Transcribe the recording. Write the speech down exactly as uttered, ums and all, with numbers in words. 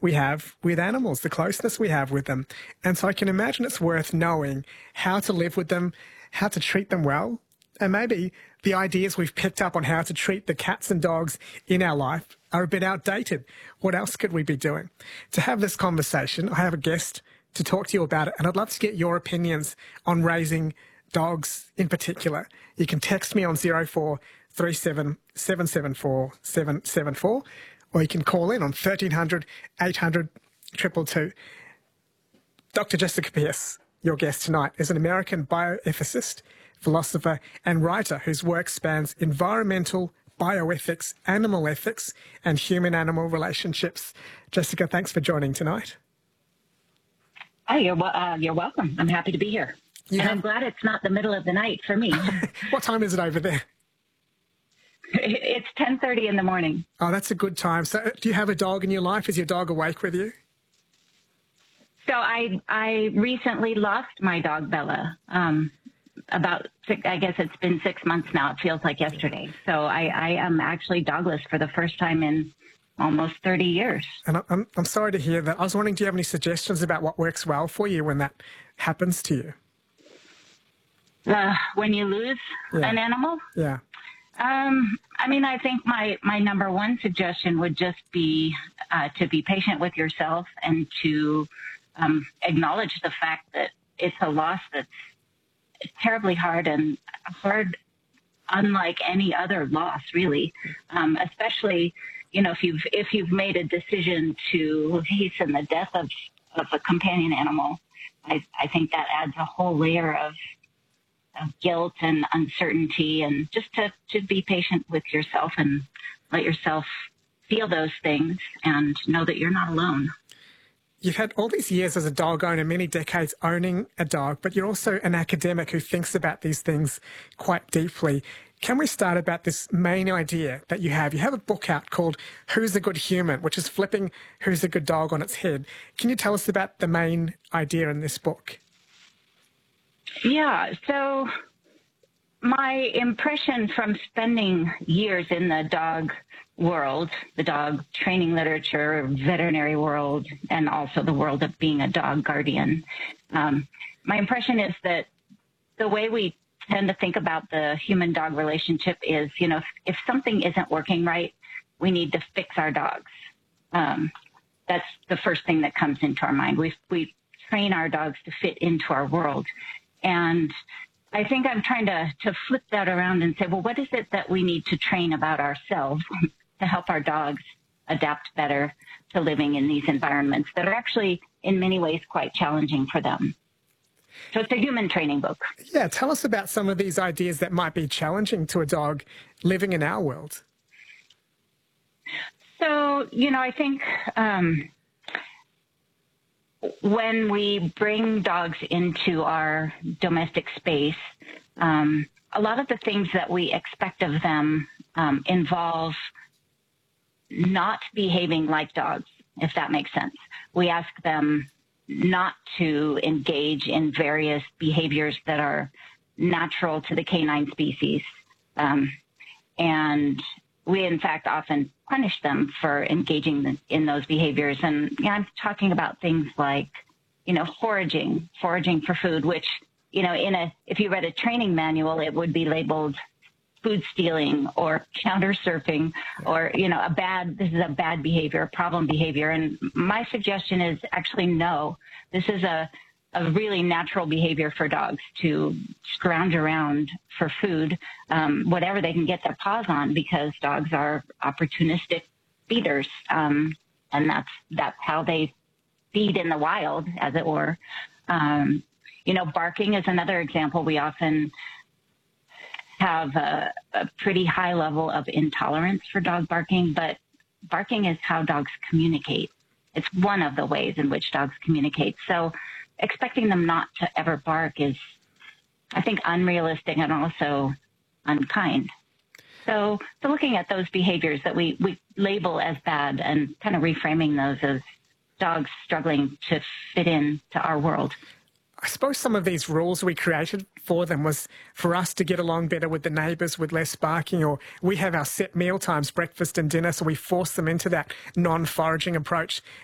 we have with animals, the closeness we have with them. And so I can imagine it's worth knowing how to live with them, how to treat them well, and maybe the ideas we've picked up on how to treat the cats and dogs in our life are a bit outdated. What else could we be doing? To have this conversation, I have a guest to talk to you about it, and I'd love to get your opinions on raising dogs in particular. You can text me on zero four three seven, seven seven four, seven seven four, or you can call in on thirteen hundred, eight hundred, two two two. Doctor Jessica Pearce, your guest tonight, is an American bioethicist, philosopher and writer whose work spans environmental, bioethics, animal ethics, and human-animal relationships. Jessica, thanks for joining tonight. Oh, you're, uh, you're welcome. I'm happy to be here. You and have... I'm glad it's not the middle of the night for me. What time is it over there? It's ten thirty in the morning. Oh, that's a good time. So do you have a dog in your life? Is your dog awake with you? So I I recently lost my dog, Bella. Um, about, six, I guess it's been six months now. It feels like yesterday. So I, I am actually dogless for the first time in almost thirty years. And I'm, I'm sorry to hear that. I was wondering, do you have any suggestions about what works well for you when that happens to you? Uh, when you lose yeah. an animal? Yeah. Um, I mean, I think my, my number one suggestion would just be uh, to be patient with yourself and to um, acknowledge the fact that it's a loss that's terribly hard and hard, unlike any other loss, really. Um, especially, you know, if you've if you've made a decision to hasten the death of, of a companion animal, I, I think that adds a whole layer of of guilt and uncertainty, and just to, to be patient with yourself and let yourself feel those things and know that you're not alone. You've had all these years as a dog owner, many decades owning a dog, but you're also an academic who thinks about these things quite deeply. Can we start about this main idea that you have? You have a book out called Who's a Good Human, which is flipping Who's a Good Dog on its head. Can you tell us about the main idea in this book? Yeah, so my impression from spending years in the dog world, the dog training literature, veterinary world, and also the world of being a dog guardian, um, my impression is that the way we tend to think about the human-dog relationship is, you know, if, if something isn't working right, we need to fix our dogs. Um, that's the first thing that comes into our mind. We we train our dogs to fit into our world. And I think I'm trying to, to flip that around and say, well, what is it that we need to train about ourselves to help our dogs adapt better to living in these environments that are actually, in many ways, quite challenging for them? So it's a human training book. Yeah, tell us about some of these ideas that might be challenging to a dog living in our world. So, you know, I think um, when we bring dogs into our domestic space, um, a lot of the things that we expect of them um, involve not behaving like dogs, if that makes sense. We ask them not to engage in various behaviors that are natural to the canine species. Um, and we, in fact, often punish them for engaging in those behaviors. And you know, I'm talking about things like, you know, foraging, foraging for food, which, you know, in a, if you read a training manual, it would be labeled food stealing or counter surfing or, you know, a bad, this is a bad behavior, a problem behavior. And my suggestion is actually no, this is a, a really natural behavior for dogs to scrounge around for food, um, whatever they can get their paws on, because dogs are opportunistic feeders. Um, and that's, that's how they feed in the wild, as it were. Um, you know, barking is another example. We often have a, a pretty high level of intolerance for dog barking, but barking is how dogs communicate. It's one of the ways in which dogs communicate. So expecting them not to ever bark is, I think, unrealistic and also unkind. So, so looking at those behaviors that we, we label as bad and kind of reframing those as dogs struggling to fit in to our world. I suppose some of these rules we created for them was for us to get along better with the neighbours with less barking, or we have our set meal times, breakfast and dinner, so we force them into that non-foraging approach.